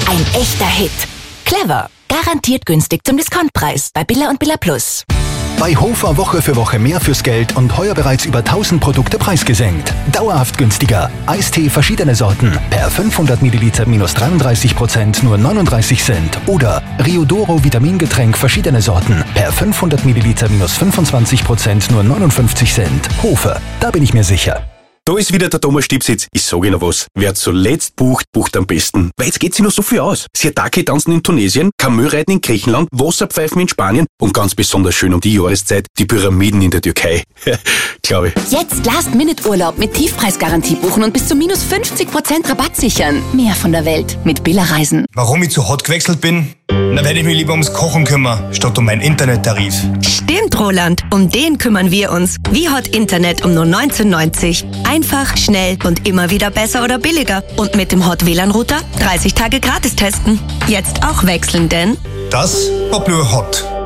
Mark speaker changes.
Speaker 1: Ein echter Hit. Clever. Garantiert günstig zum Discountpreis bei Billa und Billa Plus.
Speaker 2: Bei Hofer Woche für Woche mehr fürs Geld und heuer bereits über 1000 Produkte preisgesenkt. Dauerhaft günstiger. Eistee verschiedene Sorten. Per 500 Milliliter minus 33% nur 39 Cent. Oder Riodoro Vitamingetränk verschiedene Sorten. Per 500 Milliliter minus 25% nur 59 Cent. Hofer, da bin ich mir sicher.
Speaker 3: Da ist wieder der Thomas Stipsitz. Ich sage Ihnen was. Wer zuletzt bucht, bucht am besten. Weil jetzt geht sich noch so viel aus. Siatake tanzen in Tunesien, Kamelreiten in Griechenland, Wasserpfeifen in Spanien und ganz besonders schön um die Jahreszeit die Pyramiden in der Türkei. Glaube ich.
Speaker 1: Jetzt Last-Minute-Urlaub mit Tiefpreisgarantie buchen und bis zu minus 50% Rabatt sichern. Mehr von der Welt mit Billa Reisen.
Speaker 4: Warum ich zu Hot gewechselt bin? Na, werde ich mich lieber ums Kochen kümmern, statt um meinen Internettarif.
Speaker 5: Stimmt, Roland. Um den kümmern wir uns. Wie Hot Internet um nur 19,90. Einfach, schnell und immer wieder besser oder billiger. Und mit dem Hot WLAN-Router 30 Tage gratis testen. Jetzt auch wechseln, denn
Speaker 4: Das war Blue Hot.